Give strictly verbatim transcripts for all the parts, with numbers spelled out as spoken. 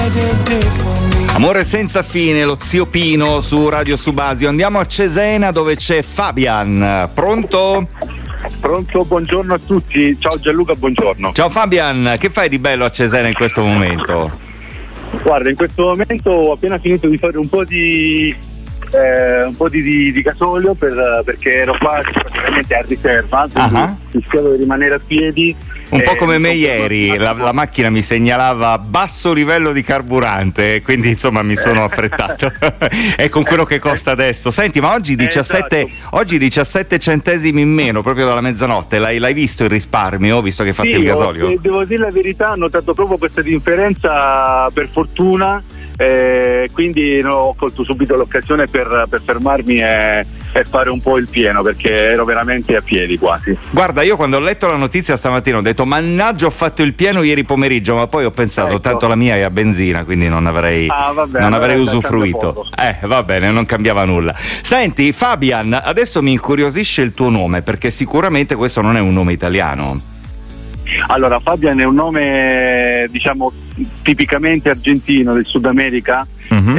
Amore senza fine, lo zio Pino su Radio Subasio. Andiamo a Cesena dove c'è Fabian. Pronto? Pronto, buongiorno a tutti. Ciao Gianluca, buongiorno. Ciao Fabian, che fai di bello a Cesena in questo momento? Guarda, in questo momento ho appena finito di fare un po' di eh, un po' di, di, di gasolio per, perché ero qua praticamente a riserva, quindi uh-huh. rischiavo di rimanere a piedi. Un po' come me ieri, la, la macchina mi segnalava basso livello di carburante, quindi insomma mi sono affrettato. È con quello che costa adesso. Senti, ma oggi diciassette, esatto. oggi diciassette centesimi in meno, proprio dalla mezzanotte. L'hai, l'hai visto il risparmio, visto che hai fatto sì, il gasolio? Ho, devo dire la verità, ho notato proprio questa differenza per fortuna. Eh, quindi no, ho colto subito l'occasione per, per fermarmi e, e fare un po' il pieno, perché ero veramente a piedi quasi. Guarda, io quando ho letto la notizia stamattina ho detto mannaggia, ho fatto il pieno ieri pomeriggio, ma poi ho pensato ecco. tanto la mia è a benzina, quindi non avrei, ah, vabbè, non vabbè, avrei usufruito. Eh, va bene, non cambiava nulla. Senti Fabian, adesso mi incuriosisce il tuo nome, perché sicuramente questo non è un nome italiano. Allora, Fabian è un nome, diciamo, tipicamente argentino del Sud America, uh-huh.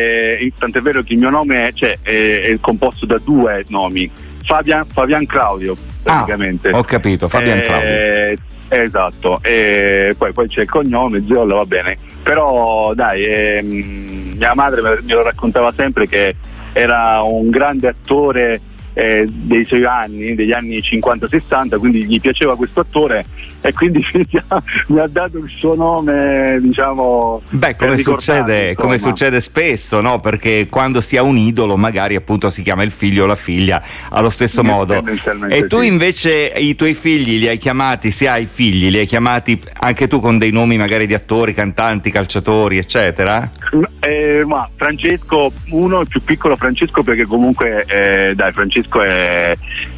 e, tant'è vero che il mio nome è, cioè, è, è composto da due nomi, Fabian, Fabian Claudio, praticamente. Ah, ho capito, Fabian eh, Claudio. Esatto, e poi, poi c'è il cognome, Ziolla, va bene, però dai, eh, mia madre me, me lo raccontava sempre che era un grande attore Eh, dei suoi anni, degli anni cinquanta sessanta, quindi gli piaceva questo attore e quindi mi ha dato il suo nome, diciamo. Beh, come succede, come succede spesso, no? Perché quando si ha un idolo magari appunto si chiama il figlio o la figlia allo stesso modo. E tu invece i tuoi figli li hai chiamati, se hai figli, li hai chiamati anche tu con dei nomi magari di attori, cantanti, calciatori, eccetera? Eh, ma Francesco, uno il più piccolo Francesco, perché comunque eh, dai, Francesco è,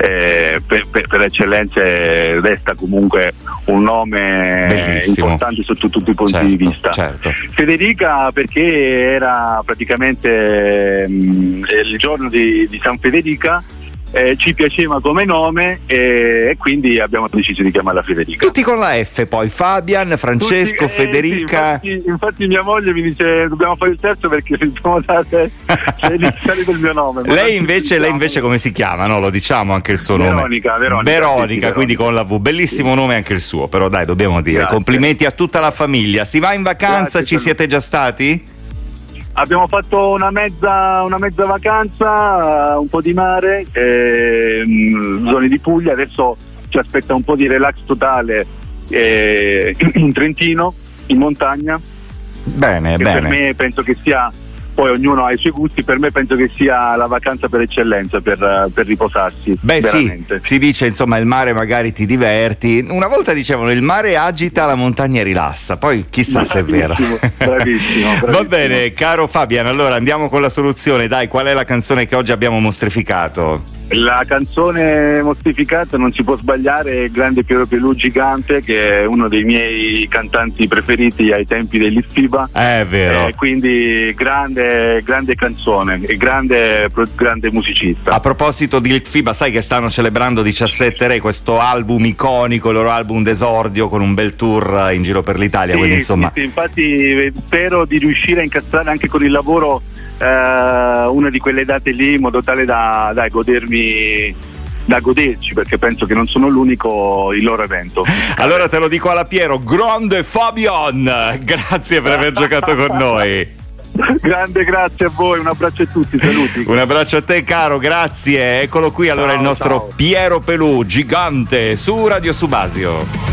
è per, per, per eccellenza resta comunque un nome bellissimo, importante sotto tutti i punti certo, di vista. Certo. Federica perché era praticamente mh, il giorno di, di San Federica. Eh, ci piaceva come nome e, e quindi abbiamo deciso di chiamarla Federica. Tutti con la F poi, Fabian, Francesco, Tutti, eh, Federica. Sì, infatti, infatti mia moglie mi dice dobbiamo fare il terzo perché dobbiamo dare l'iniziale del mio nome. Lei invece, lei invece come si chiama? No, lo diciamo anche il suo Veronica, nome. Veronica, Veronica, sì, quindi con la V. Bellissimo sì. nome anche il suo, però dai, dobbiamo dire. Grazie. Complimenti a tutta la famiglia. Si va in vacanza, Grazie, ci siete già stati? Abbiamo fatto una mezza, una mezza vacanza, un po' di mare, eh, zone di Puglia, adesso ci aspetta un po' di relax totale eh, in Trentino, in montagna. Bene, che bene. Per me penso che sia, poi ognuno ha i suoi gusti, per me penso che sia la vacanza per eccellenza, per, per riposarsi. Beh veramente. Sì, si dice insomma il mare magari ti diverti, una volta dicevano il mare agita, la montagna rilassa, poi chissà se è vero. Bravissimo, bravissimo. Va bene, caro Fabian, allora andiamo con la soluzione, dai, qual è la canzone che oggi abbiamo mostrificato? La canzone mostrificata non si può sbagliare, è Grande Piero Pelù Gigante, che è uno dei miei cantanti preferiti ai tempi degli Sfiba. È vero. Eh, quindi grande, grande canzone e grande, grande musicista. A proposito di Litfiba, sai che stanno celebrando diciassette Re, questo album iconico, il loro album d'esordio con un bel tour in giro per l'Italia, sì, quindi insomma. Sì, sì, infatti spero di riuscire a incastrare anche con il lavoro Uh, una di quelle date lì in modo tale da, da godermi da goderci, perché penso che non sono l'unico il loro evento. Allora te lo dico alla Piero, grande Fabian, grazie per aver giocato con noi. Grande, grazie a voi, un abbraccio a tutti, saluti. Un abbraccio a te caro, grazie. Eccolo qui allora ciao, il nostro ciao. Piero Pelù Gigante su Radio Subasio.